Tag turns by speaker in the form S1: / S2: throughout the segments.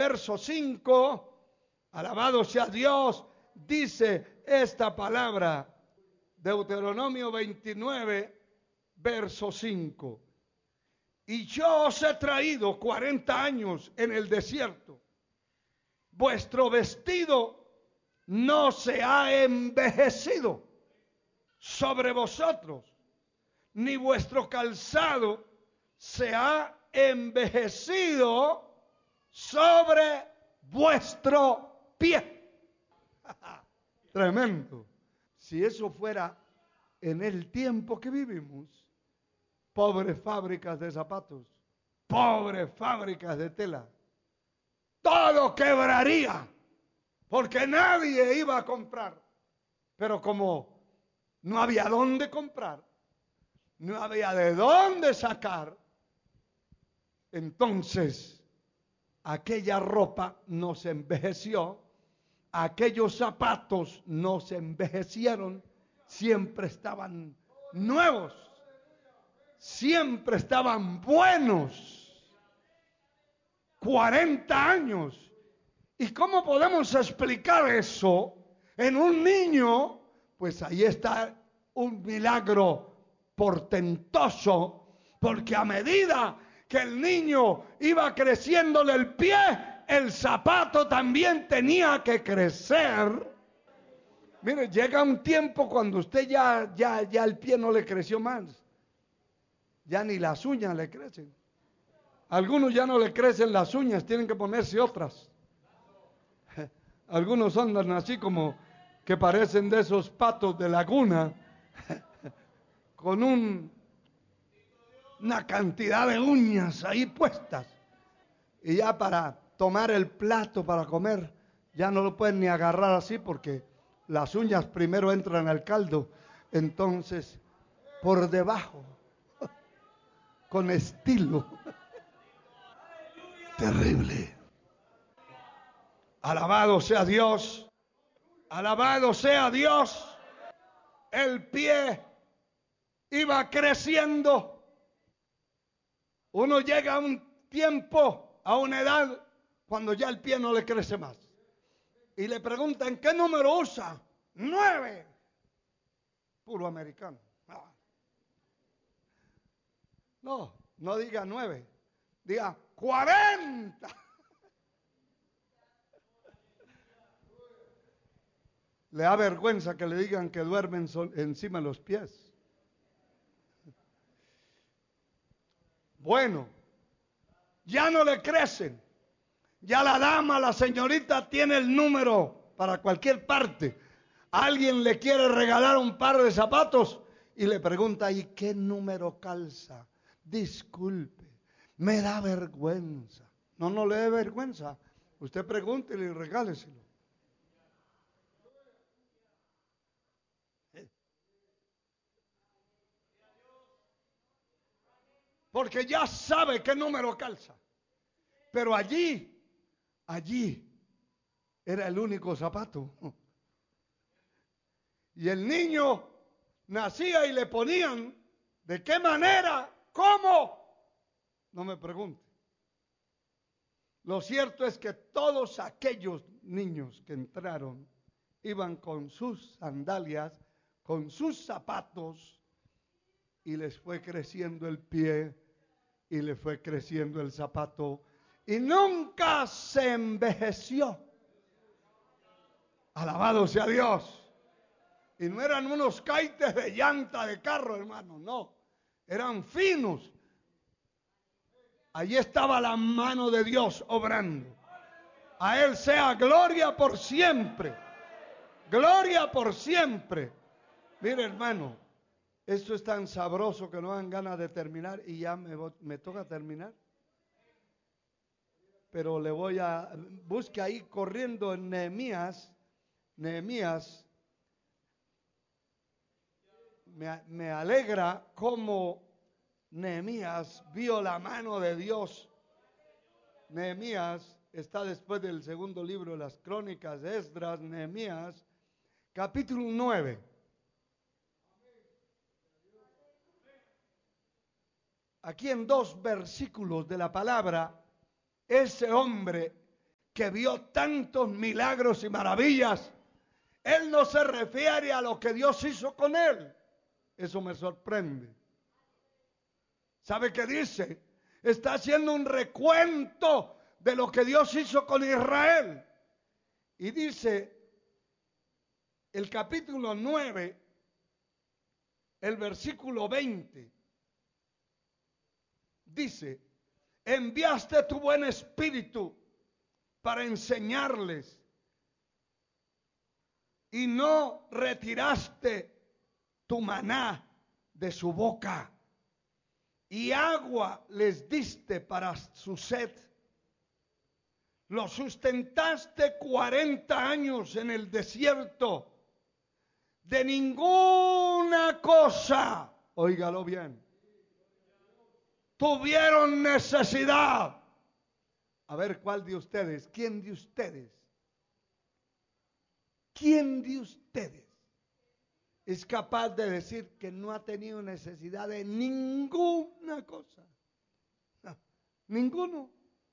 S1: verso 5, alabado sea Dios, dice esta palabra, Deuteronomio 29, verso 5. Y yo os he traído 40 años en el desierto. Vuestro vestido no se ha envejecido sobre vosotros, ni vuestro calzado se ha envejecido sobre vuestro pie. Tremendo. Si eso fuera en el tiempo que vivimos, pobres fábricas de zapatos, pobres fábricas de tela, todo quebraría, porque nadie iba a comprar. Pero como no había dónde comprar, no había de dónde sacar, entonces aquella ropa no se envejeció, aquellos zapatos no se envejecieron, siempre estaban nuevos, siempre estaban buenos. 40 años. ¿Y cómo podemos explicar eso en un niño? Pues ahí está un milagro portentoso, porque a medida que el niño iba creciéndole el pie, el zapato también tenía que crecer. Mire, llega un tiempo cuando usted ya el pie no le creció más, ya ni las uñas le crecen. Algunos ya no le crecen las uñas, tienen que ponerse otras. Algunos andan así como que parecen de esos patos de laguna, con una cantidad de uñas ahí puestas. Y ya para tomar el plato para comer, ya no lo pueden ni agarrar así porque las uñas primero entran al caldo. Entonces, por debajo, con estilo. Terrible. Alabado sea Dios. Alabado sea Dios. El pie iba creciendo. Uno llega a un tiempo, a una edad, cuando ya el pie no le crece más. Y le preguntan, ¿qué número usa? 9. Puro americano. No, no diga 9. Diga 40. Le da vergüenza que le digan que duermen encima de los pies. Bueno, ya no le crecen. Ya la dama, la señorita tiene el número para cualquier parte. Alguien le quiere regalar un par de zapatos y le pregunta, ¿y qué número calza? Disculpe, me da vergüenza. No le dé vergüenza. Usted pregúntele y regáleselo. Porque ya sabe qué número calza. Pero allí era el único zapato. Y el niño nacía y le ponían, ¿de qué manera? ¿Cómo? No me pregunte. Lo cierto es que todos aquellos niños que entraron iban con sus sandalias, con sus zapatos, y les fue creciendo el pie, y le fue creciendo el zapato, y nunca se envejeció. Alabado sea Dios. Y no eran unos caites de llanta de carro, hermano, no. Eran finos. Allí estaba la mano de Dios obrando. A Él sea gloria por siempre. Gloria por siempre. Mire, hermano, esto es tan sabroso que no dan ganas de terminar y ya me toca terminar. Pero le voy a... Busque ahí corriendo en Nehemías. Me alegra cómo Nehemías vio la mano de Dios. Nehemías está después del segundo libro de las crónicas de Esdras. Nehemías, capítulo 9. Aquí en 2 versículos de la palabra, ese hombre que vio tantos milagros y maravillas, él no se refiere a lo que Dios hizo con él. Eso me sorprende. ¿Sabe qué dice? Está haciendo un recuento de lo que Dios hizo con Israel. Y dice el capítulo 9, el versículo 20. Dice, enviaste tu buen espíritu para enseñarles y no retiraste tu maná de su boca, y agua les diste para su sed. Los sustentaste 40 años en el desierto. De ninguna cosa, óigalo bien, tuvieron necesidad. A ver, ¿cuál de ustedes? ¿Quién de ustedes? ¿Quién de ustedes es capaz de decir que no ha tenido necesidad de ninguna cosa? No, ninguno.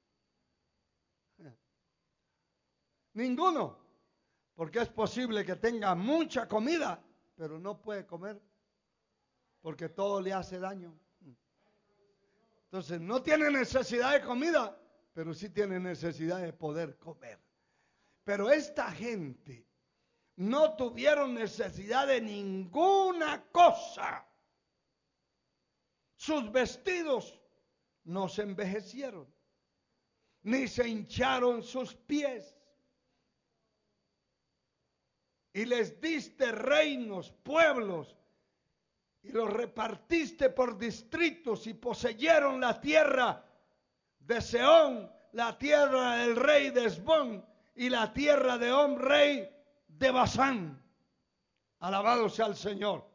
S1: Ninguno. Porque es posible que tenga mucha comida, pero no puede comer porque todo le hace daño. Entonces no tiene necesidad de comida, pero sí tiene necesidad de poder comer. Pero esta gente no tuvieron necesidad de ninguna cosa. Sus vestidos no se envejecieron, ni se hincharon sus pies. Y les diste reinos, pueblos, y los repartiste por distritos, y poseyeron la tierra de Sehón, la tierra del rey de Hesbón, y la tierra de Og, rey de Basán. Alabado sea el Señor.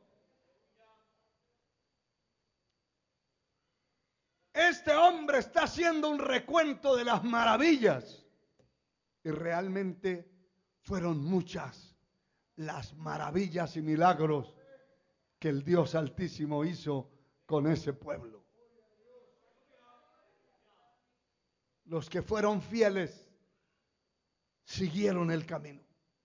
S1: Este hombre está haciendo un recuento de las maravillas, y realmente fueron muchas las maravillas y milagros que el Dios Altísimo hizo con ese pueblo. Los que fueron fieles siguieron el camino.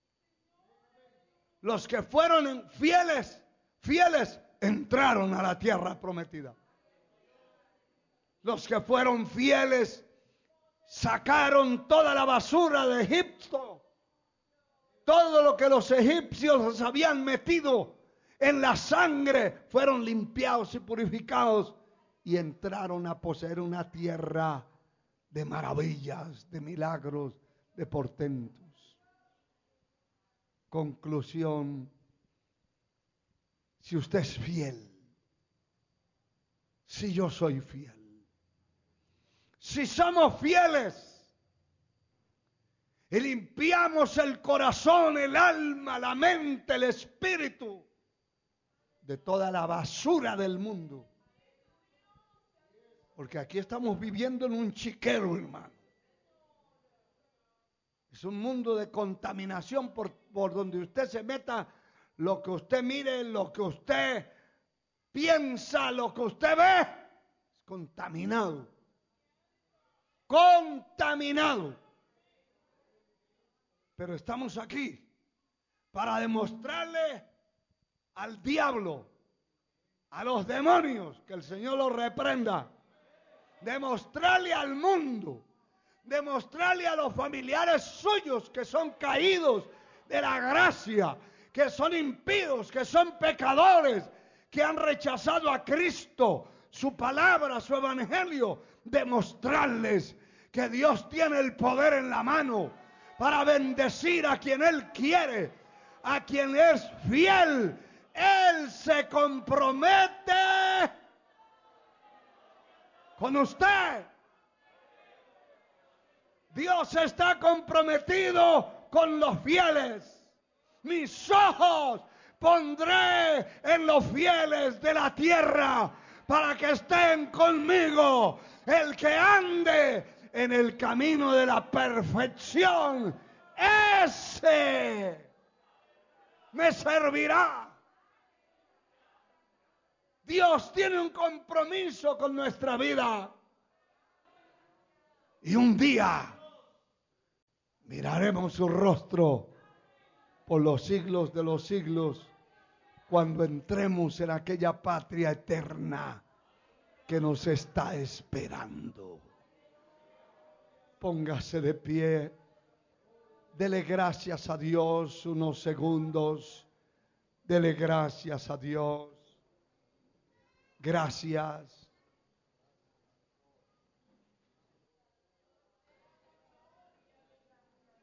S1: Los que fueron fieles entraron a la tierra prometida. Los que fueron fieles sacaron toda la basura de Egipto. Todo lo que los egipcios habían metido en la sangre fueron limpiados y purificados y entraron a poseer una tierra de maravillas, de milagros, de portentos. Conclusión: si usted es fiel, si yo soy fiel, si somos fieles y limpiamos el corazón, el alma, la mente, el espíritu de toda la basura del mundo. Porque aquí estamos viviendo en un chiquero, hermano. Es un mundo de contaminación por donde usted se meta, lo que usted mire, lo que usted piensa, lo que usted ve, es contaminado. Contaminado. Pero estamos aquí para demostrarle al diablo, a los demonios, que el Señor los reprenda. Demostrarle al mundo, demostrarle a los familiares suyos que son caídos de la gracia, que son impíos, que son pecadores, que han rechazado a Cristo, su palabra, su evangelio. Demostrarles que Dios tiene el poder en la mano para bendecir a quien Él quiere, a quien es fiel. Él se compromete con usted. Dios está comprometido con los fieles. Mis ojos pondré en los fieles de la tierra para que estén conmigo. El que ande en el camino de la perfección, ese me servirá. Dios tiene un compromiso con nuestra vida. Y un día miraremos su rostro por los siglos de los siglos cuando entremos en aquella patria eterna que nos está esperando. Póngase de pie, dele gracias a Dios unos segundos, dele gracias a Dios. Gracias.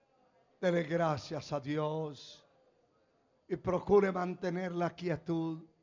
S1: Dele gracias a Dios y procure mantener la quietud.